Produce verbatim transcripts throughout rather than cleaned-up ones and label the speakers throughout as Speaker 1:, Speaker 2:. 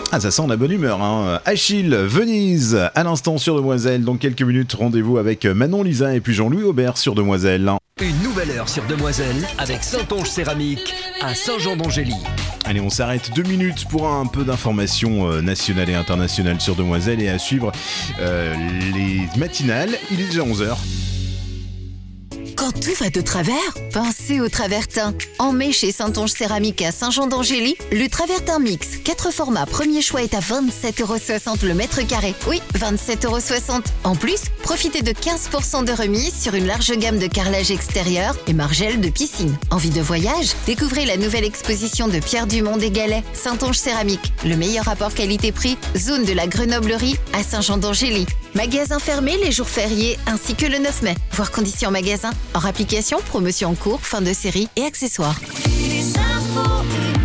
Speaker 1: Ah, ça sent la bonne humeur, hein. Achille, Venise, à l'instant sur Demoiselle. Dans quelques minutes, rendez-vous avec Manon Lisa et puis Jean-Louis Aubert sur Demoiselle.
Speaker 2: Une nouvelle heure sur Demoiselle avec Saintonge Céramique à Saint-Jean-d'Angély.
Speaker 1: Allez, on s'arrête deux minutes pour un peu d'informations euh, nationales et internationales sur Demoiselle et à suivre euh, les matinales. Il est déjà onze heures.
Speaker 3: Quand tout va de travers, pensez au Travertin. En mai, chez Saintonge Céramique à Saint-Jean-d'Angély, le Travertin Mix, quatre formats, premier choix est à vingt-sept euros soixante le mètre carré. Oui, vingt-sept euros soixante. En plus, profitez de quinze pour cent de remise sur une large gamme de carrelage extérieur et margelles de piscine. Envie de voyage? Découvrez la nouvelle exposition de Pierre Dumont des Galets, Saintonge Céramique. Le meilleur rapport qualité-prix, zone de la Grenoblerie à Saint-Jean-d'Angély. Magasin fermé les jours fériés ainsi que le neuf mai. Voir conditions magasin. Hors application, promotion en cours, fin de série et accessoires.
Speaker 4: Les infos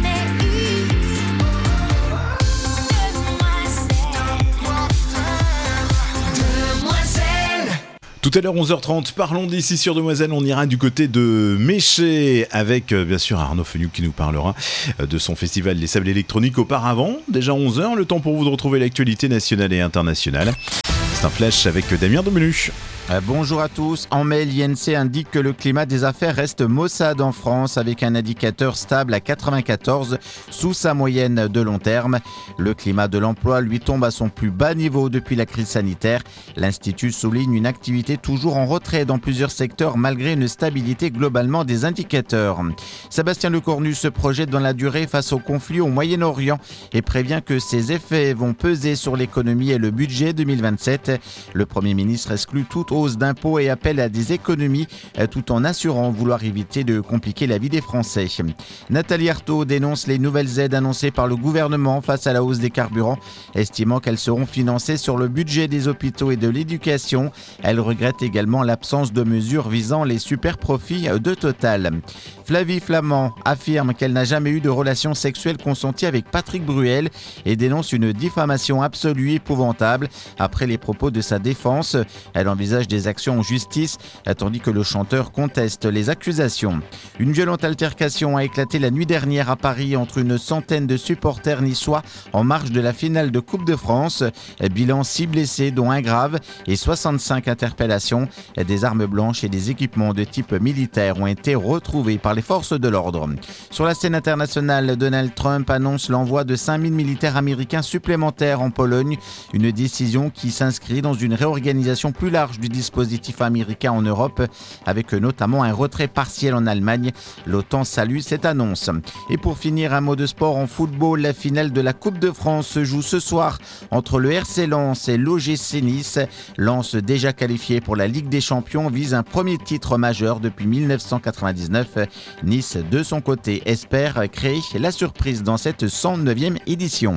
Speaker 4: Demoiselle.
Speaker 1: Tout à l'heure, onze heures trente, parlons d'ici sur Demoiselle. On ira du côté de Méché avec, euh, bien sûr, Arnaud Fenioux qui nous parlera euh, de son festival Les Sables Électroniques auparavant. Déjà onze heures, le temps pour vous de retrouver l'actualité nationale et internationale. C'est un flash avec Damien Domenu.
Speaker 5: Euh, bonjour à tous. En mai, l'I N S E E indique que le climat des affaires reste maussade en France avec un indicateur stable à quatre-vingt-quatorze sous sa moyenne de long terme. Le climat de l'emploi lui tombe à son plus bas niveau depuis la crise sanitaire. L'Institut souligne une activité toujours en retrait dans plusieurs secteurs malgré une stabilité globalement des indicateurs. Sébastien Lecornu se projette dans la durée face au conflit au Moyen-Orient et prévient que ses effets vont peser sur l'économie et le budget deux mille vingt-sept. Le Premier ministre exclut toute hausse d'impôts et appelle à des économies tout en assurant vouloir éviter de compliquer la vie des Français. Nathalie Arthaud dénonce les nouvelles aides annoncées par le gouvernement face à la hausse des carburants, estimant qu'elles seront financées sur le budget des hôpitaux et de l'éducation. Elle regrette également l'absence de mesures visant les super profits de Total. Flavie Flament affirme qu'elle n'a jamais eu de relation sexuelle consentie avec Patrick Bruel et dénonce une diffamation absolue épouvantable. Après les propos de sa défense, elle envisage des actions en justice, tandis que le chanteur conteste les accusations. Une violente altercation a éclaté la nuit dernière à Paris entre une centaine de supporters niçois en marge de la finale de Coupe de France. Bilan six blessés, dont un grave, et soixante-cinq interpellations. Des armes blanches et des équipements de type militaire ont été retrouvés par les forces de l'ordre. Sur la scène internationale, Donald Trump annonce l'envoi de cinq mille militaires américains supplémentaires en Pologne, une décision qui s'inscrit dans une réorganisation plus large du dispositif américain en Europe, avec notamment un retrait partiel en Allemagne. L'OTAN salue cette annonce. Et pour finir, un mot de sport en football. La finale de la Coupe de France se joue ce soir entre le R C Lens et l'O G C Nice. Lens, déjà qualifié pour la Ligue des Champions, vise un premier titre majeur depuis mille neuf cent quatre-vingt-dix-neuf. Nice, de son côté, espère créer la surprise dans cette cent neuvième édition.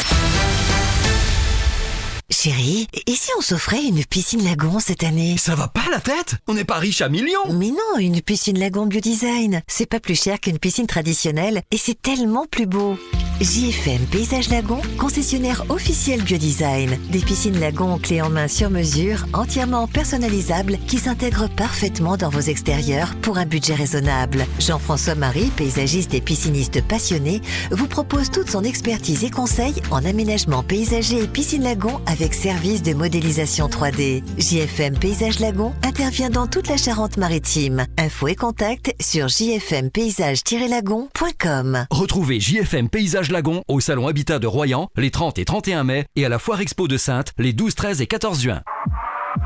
Speaker 3: Chérie, et si on s'offrait une piscine lagon cette année?
Speaker 2: Ça va pas la tête? On n'est pas riche à millions.
Speaker 3: Mais non, une piscine lagon Biodesign, c'est pas plus cher qu'une piscine traditionnelle et c'est tellement plus beau. J F M Paysage Lagon, concessionnaire officiel Biodesign. Des piscines lagon clés en main sur mesure, entièrement personnalisables, qui s'intègrent parfaitement dans vos extérieurs pour un budget raisonnable. Jean-François Marie, paysagiste et pisciniste passionné, vous propose toute son expertise et conseils en aménagement paysager et piscine lagon avec service de modélisation trois D. J F M Paysage Lagon intervient dans toute la Charente-Maritime. Infos et contacts sur j f m paysage tiret lagon point com.
Speaker 2: Retrouvez J F M Paysage Lagon au Salon Habitat de Royan les trente et trente et un mai et à la Foire Expo de Saintes les douze, treize et quatorze juin.